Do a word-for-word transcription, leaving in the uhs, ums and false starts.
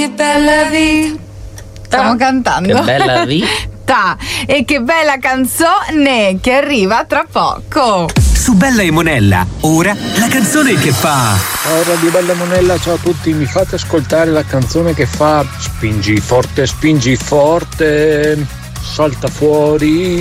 Che bella vita. Stiamo cantando. Che bella vita. E che bella canzone che arriva tra poco. Su Bella e Monella, ora la canzone che fa. Ciao Radio Bella Monella, ciao a tutti, mi fate ascoltare la canzone che fa spingi forte, spingi forte, salta fuori.